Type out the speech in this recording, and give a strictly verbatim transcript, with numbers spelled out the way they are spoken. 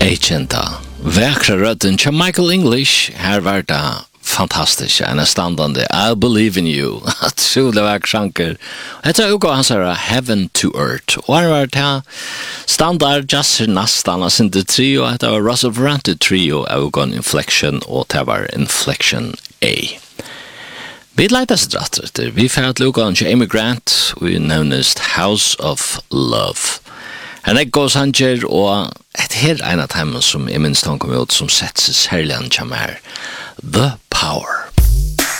Agenta. Väkra röden till Michael English. Här var det fantastiskt. En standande I believe in you. Att sola väk sjanker. Det är också han säger Heaven to Earth. Och här var det standard just nästan alltså inte trio. Det var Russell Ferrante trio. Ögon Inflection och det var Inflection A. Vi letar sig dratt. Vi får att luka en Amy Grant. Vi nämnest House of Love. Han er gås hanger, og et her er en av teimen som jeg minst han kom ut som setter seg særlig an kommer her. The Power.